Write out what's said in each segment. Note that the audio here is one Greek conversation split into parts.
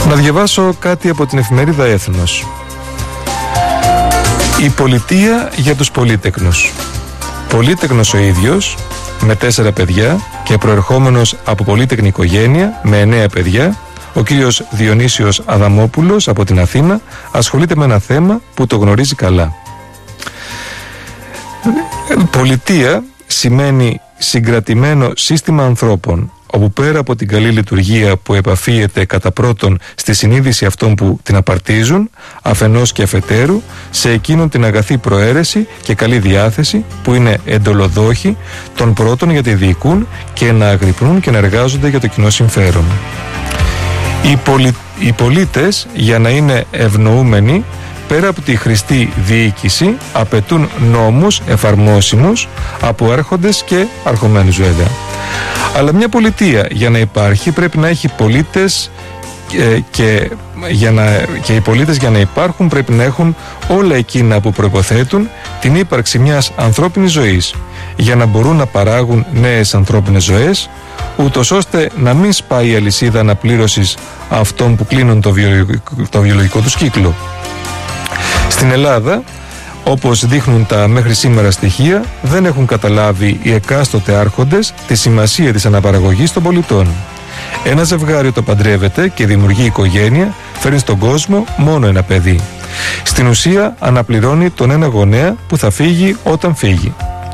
Να διαβάσω κάτι από την εφημερίδα Έθνος. Η πολιτεία για τους πολύτεκνους. Πολύτεκνος ο ίδιος, με 4 παιδιά και προερχόμενος από πολύτεκνη οικογένεια με 9 παιδιά, ο κύριος Διονύσιος Αδαμόπουλος από την Αθήνα ασχολείται με ένα θέμα που το γνωρίζει καλά. Πολιτεία σημαίνει συγκρατημένο σύστημα ανθρώπων, όπου πέρα από την καλή λειτουργία που επαφίεται κατά πρώτον στη συνείδηση αυτών που την απαρτίζουν, αφενός και αφετέρου, σε εκείνον την αγαθή προαίρεση και καλή διάθεση που είναι εντολοδόχοι των πρώτων γιατί διοικούν και να αγρυπνούν και να εργάζονται για το κοινό συμφέρον. Οι πολίτες, για να είναι ευνοούμενοι, πέρα από τη χρηστή διοίκηση, απαιτούν νόμους εφαρμόσιμους από άρχοντες και αρχομένους βέβαια. Αλλά μια πολιτεία για να υπάρχει πρέπει να έχει πολίτες και οι πολίτες για να υπάρχουν πρέπει να έχουν όλα εκείνα που προϋποθέτουν την ύπαρξη μιας ανθρώπινης ζωής για να μπορούν να παράγουν νέες ανθρώπινες ζωές, ούτως ώστε να μην σπάει η αλυσίδα αναπλήρωσης αυτών που κλείνουν το βιολογικό τους κύκλο. Στην Ελλάδα, όπως δείχνουν τα μέχρι σήμερα στοιχεία, δεν έχουν καταλάβει οι εκάστοτε άρχοντες τη σημασία της αναπαραγωγής των πολιτών. Ένα ζευγάρι όταν παντρεύεται και δημιουργεί οικογένεια, φέρνει στον κόσμο μόνο ένα παιδί. Στην ουσία αναπληρώνει τον ένα γονέα που θα φύγει όταν φύγει.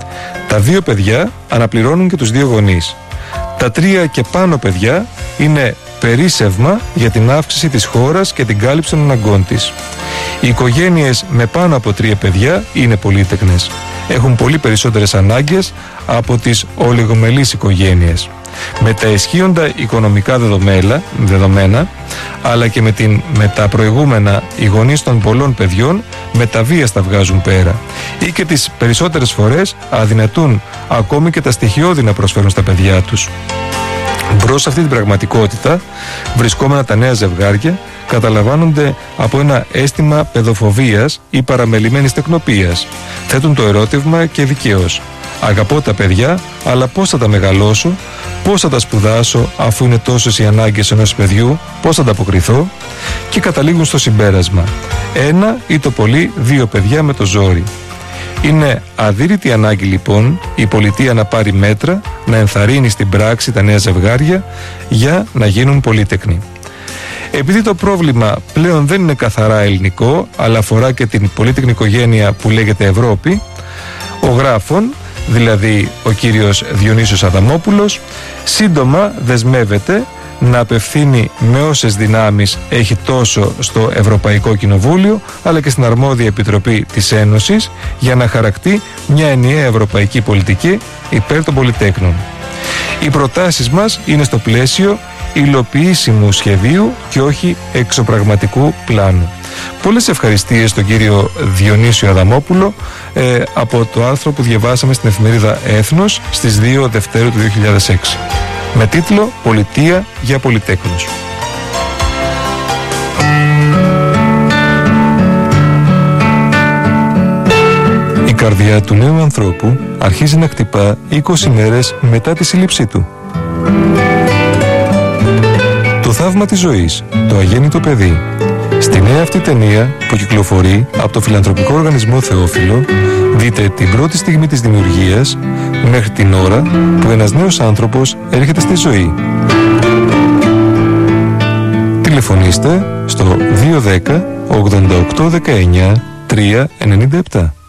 Τα 2 παιδιά αναπληρώνουν και τους 2 γονείς. Τα 3 και πάνω παιδιά είναι περίσσευμα για την αύξηση της χώρας και την κάλυψη των αναγκών της. Οι οικογένειες με πάνω από 3 παιδιά είναι πολύτεκνες. Έχουν πολύ περισσότερες ανάγκες από τις ολιγομελείς οικογένειες. Με τα ισχύοντα οικονομικά δεδομένα, αλλά και με τα προηγούμενα, οι γονείς των πολλών παιδιών με τα βίας τα βγάζουν πέρα ή και τις περισσότερες φορές αδυνατούν ακόμη και τα στοιχειώδη να προσφέρουν στα παιδιά τους. Μπρος σε αυτή την πραγματικότητα, βρισκόμενα τα νέα ζευγάρια καταλαμβάνονται από ένα αίσθημα παιδοφοβίας ή παραμελημένης τεκνοποίησης. Θέτουν το ερώτημα και δικαίως. Αγαπώ τα παιδιά, αλλά πώς θα τα μεγαλώσω, πώς θα τα σπουδάσω αφού είναι τόσες οι ανάγκες ενός παιδιού, πώς θα ανταποκριθώ, και καταλήγουν στο συμπέρασμα. 1 ή το πολύ 2 παιδιά με το ζόρι. Είναι αδύρυτη ανάγκη λοιπόν η πολιτεία να πάρει μέτρα, να ενθαρρύνει στην πράξη τα νέα ζευγάρια για να γίνουν πολύτεκνοι. Επειδή το πρόβλημα πλέον δεν είναι καθαρά ελληνικό, αλλά αφορά και την πολύτεκνη οικογένεια που λέγεται Ευρώπη, ο γράφων, δηλαδή ο κύριος Διονύσιος Αδαμόπουλος, σύντομα δεσμεύεται να απευθύνει με όσες δυνάμεις έχει τόσο στο Ευρωπαϊκό Κοινοβούλιο αλλά και στην αρμόδια Επιτροπή της Ένωσης για να χαρακτεί μια ενιαία ευρωπαϊκή πολιτική υπέρ των πολυτέκνων. Οι προτάσεις μας είναι στο πλαίσιο υλοποιήσιμου σχεδίου και όχι εξωπραγματικού πλάνου. Πολλές ευχαριστίες στον κύριο Διονύσιο Αδαμόπουλο από το άρθρο που διαβάσαμε στην εφημερίδα Έθνος στις 2 Δευτέρου του 2006 με τίτλο «Πολιτεία για πολυτέκνους». Η καρδιά του νέου ανθρώπου αρχίζει να χτυπά 20 μέρες μετά τη σύλληψή του. Το θαύμα της ζωής, το αγέννητο παιδί. Στη νέα αυτή ταινία που κυκλοφορεί από το φιλανθρωπικό οργανισμό Θεόφιλο, δείτε την πρώτη στιγμή της δημιουργίας μέχρι την ώρα που ένας νέος άνθρωπος έρχεται στη ζωή. Τηλεφωνήστε στο 210 88 19 397.